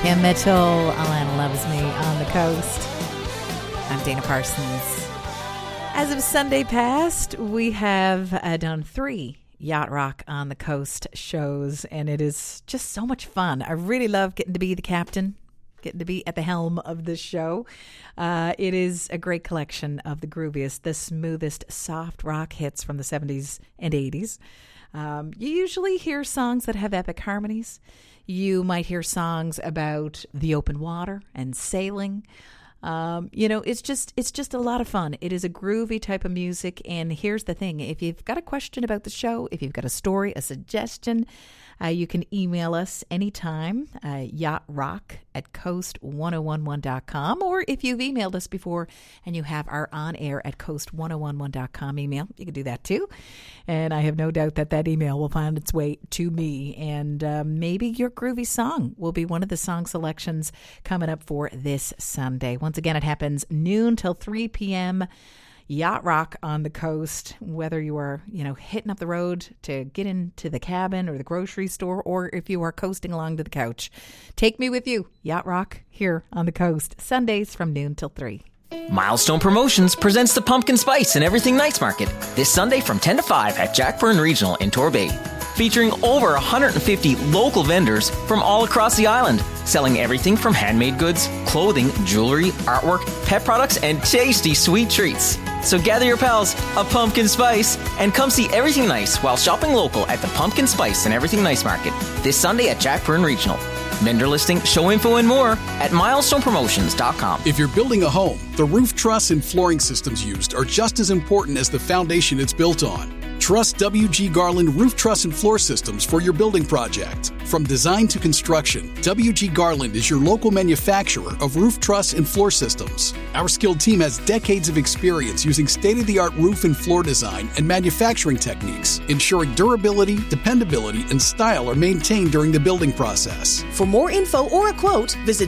Kim Mitchell, Alana Loves Me on the Coast. I'm Dana Parsons. As of Sunday past, we have done 3 Yacht Rock on the Coast shows, and it is just so much fun. I really love getting to be the captain, getting to be at the helm of this show. It is a great collection of the grooviest, the smoothest soft rock hits from the 70s and 80s. You usually hear songs that have epic harmonies. You might hear songs about the open water and sailing. It's just a lot of fun. It is a groovy type of music. And here's the thing. If you've got a question about the show, if you've got a story, a suggestion, you can email us anytime, yachtrock@coast1011.com. Or if you've emailed us before and you have our on-air at coast1011.com email, you can do that too. And I have no doubt that that email will find its way to me. And maybe your groovy song will be one of the song selections coming up for this Sunday. Once again, it happens noon till 3 p.m., Yacht Rock on the Coast, whether you are, hitting up the road to get into the cabin or the grocery store, or if you are coasting along to the couch. Take me with you. Yacht Rock here on the Coast, Sundays from noon till 3. Milestone Promotions presents the Pumpkin Spice and Everything Nice Market this Sunday from 10 to 5 at Jackburn Regional in Torbay. Featuring over 150 local vendors from all across the island, selling everything from handmade goods, clothing, jewelry, artwork, pet products, and tasty sweet treats. So gather your pals, a pumpkin spice, and come see everything nice while shopping local at the Pumpkin Spice and Everything Nice Market this Sunday at Jackburn Regional. Vendor listing, show info, and more at milestonepromotions.com. If you're building a home, the roof truss and flooring systems used are just as important as the foundation it's built on. Trust W.G. Garland Roof Truss and Floor Systems for your building project. From design to construction, W.G. Garland is your local manufacturer of roof truss and floor systems. Our skilled team has decades of experience using state-of-the-art roof and floor design and manufacturing techniques, ensuring durability, dependability, and style are maintained during the building process. For more info or a quote, visit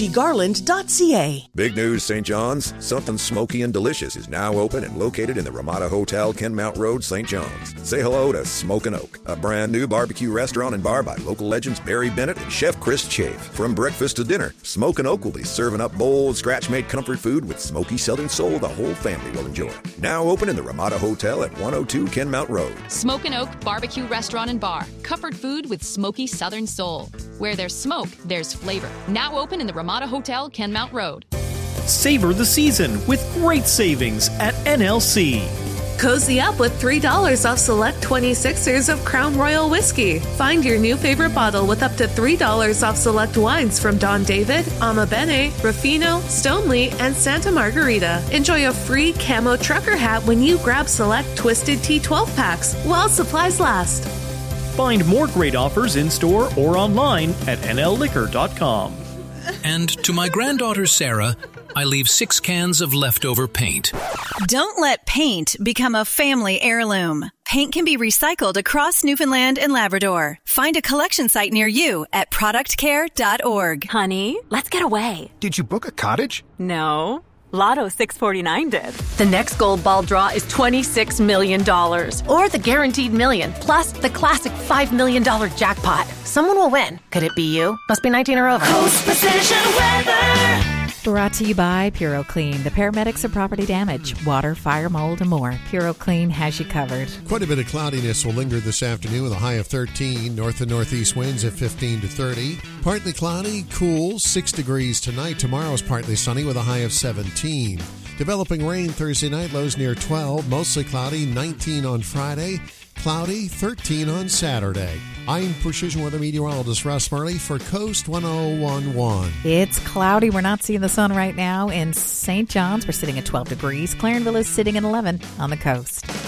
wggarland.ca. Big news, St. John's. Something smoky and delicious is now open and located in the Ramada Hotel, Kenmount Road, St. John's. Say hello to Smokin' Oak, a brand new barbecue restaurant and bar by local legends Barry Bennett and Chef Chris Chafe. From breakfast to dinner, Smokin' Oak will be serving up bold, scratch-made comfort food with smoky Southern soul the whole family will enjoy. Now open in the Ramada Hotel at 102 Kenmount Road. Smokin' Oak Barbecue Restaurant and Bar. Comfort food with smoky Southern soul. Where there's smoke, there's flavor. Now open in the Ramada Hotel, Kenmount Road. Savor the season with great savings at NLC. Cozy up with $3 off select 26ers of Crown Royal Whiskey. Find your new favorite bottle with up to $3 off select wines from Don David, Ama Bene, Ruffino, Stoneleigh, and Santa Margarita. Enjoy a free camo trucker hat when you grab select Twisted Tea 12 packs while supplies last. Find more great offers in-store or online at nlliquor.com. And to my granddaughter Sarah, I leave 6 cans of leftover paint. Don't let paint become a family heirloom. Paint can be recycled across Newfoundland and Labrador. Find a collection site near you at productcare.org. Honey, let's get away. Did you book a cottage? No. Lotto 649 did. The next gold ball draw is $26 million. Or the guaranteed million, plus the classic $5 million jackpot. Someone will win. Could it be you? Must be 19 or over. Coast Precision Weather. Brought to you by Puro Clean, the paramedics of property damage, water, fire, mold, and more. Puro Clean has you covered. Quite a bit of cloudiness will linger this afternoon with a high of 13. North and northeast winds at 15 to 30. Partly cloudy, cool, 6 degrees tonight. Tomorrow's partly sunny with a high of 17. Developing rain Thursday night, lows near 12. Mostly cloudy, 19 on Friday. Cloudy, 13 on Saturday. I'm Precision Weather Meteorologist Russ Murley for Coast 1011. It's cloudy. We're not seeing the sun right now. In St. John's, we're sitting at 12 degrees. Clarenville is sitting at 11 on the coast.